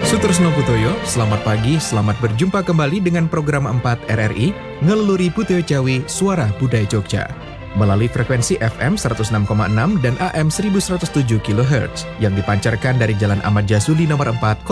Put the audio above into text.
Sutresno Putoyo, selamat pagi, selamat berjumpa kembali dengan program 4 RRI, Ngeluluri Putoyo Jawi, Suara Budaya Jogja. Melalui frekuensi FM 106,6 dan AM 1107 kHz yang dipancarkan dari Jalan Ahmad Yazuli nomor 4,